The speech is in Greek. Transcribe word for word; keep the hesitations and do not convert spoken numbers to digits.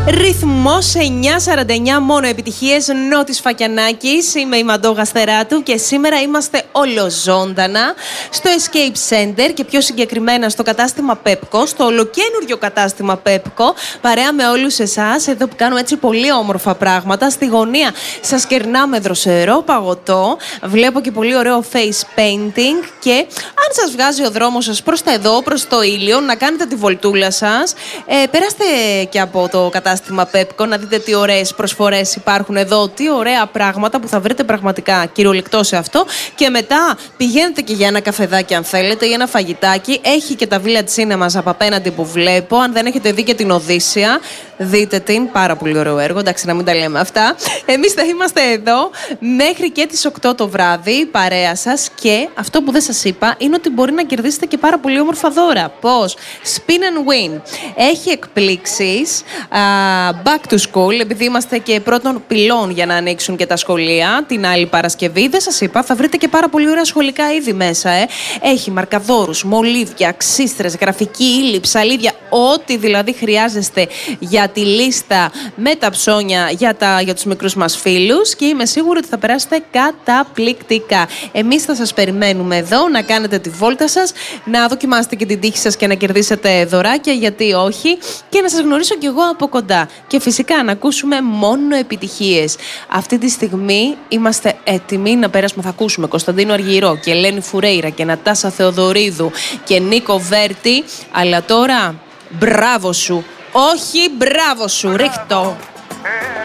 Ρυθμός εννιά σαράντα εννιά, μόνο επιτυχίες. Νότης Φακιανάκης, είμαι η Μαντώ Γαστεράτου και σήμερα είμαστε ολοζώντανα στο Escape Center και πιο συγκεκριμένα στο κατάστημα Pepco, στο ολοκένουργιο κατάστημα Pepco, παρέα με όλους εσάς εδώ που κάνουμε έτσι πολύ όμορφα πράγματα. Στη γωνία σας κερνάμε δροσερό παγωτό, βλέπω και πολύ ωραίο face painting και αν σας βγάζει ο δρόμος σας προς τα εδώ, προς το ήλιο, να κάνετε τη βολτούλα σας, ε, περάστε και από το κατάστημα Pepco να δείτε τι ωραίες προσφορές υπάρχουν εδώ, τι ωραία πράγματα που θα βρείτε πραγματικά κυριολεκτό σε αυτό. Και μετά πηγαίνετε και για ένα καφεδάκι αν θέλετε ή ένα φαγητάκι. Έχει και τα Village Cinemas από απέναντι που βλέπω. Αν δεν έχετε δει και την Οδύσσεια, δείτε την. Πάρα πολύ ωραίο έργο. Εντάξει, να μην τα λέμε αυτά. Εμείς θα είμαστε εδώ μέχρι και τις οκτώ το βράδυ, παρέα σας. Και αυτό που δεν σας είπα είναι ότι μπορεί να κερδίσετε και πάρα πολύ όμορφα δώρα. Πώς? Spin and Win. Έχει εκπλήξεις. Back to school, επειδή είμαστε και πρώτων πυλών για να ανοίξουν και τα σχολεία την άλλη Παρασκευή. Δεν σας είπα, θα βρείτε και πάρα πολύ ωραία σχολικά είδη μέσα. Ε. Έχει μαρκαδόρους, μολύβια, ξύστρες, γραφική ύλη, ψαλίδια, ό,τι δηλαδή χρειάζεστε για τη λίστα με τα ψώνια για, τα, για τους μικρούς μας φίλους και είμαι σίγουρη ότι θα περάσετε καταπληκτικά. Εμείς θα σας περιμένουμε εδώ να κάνετε τη βόλτα σας, να δοκιμάσετε και την τύχη σας και να κερδίσετε δωράκια, γιατί όχι, και να σας γνωρίσω κι εγώ από κοντά. Και φυσικά να ακούσουμε μόνο επιτυχίες. Αυτή τη στιγμή είμαστε έτοιμοι να περάσουμε. Θα ακούσουμε Κωνσταντίνο Αργυρό και Ελένη Φουρέιρα και Νατάσα Θεοδωρίδου και Νίκο Βέρτη. Αλλά τώρα, μπράβο σου. Όχι, μπράβο σου. Ρίχτω.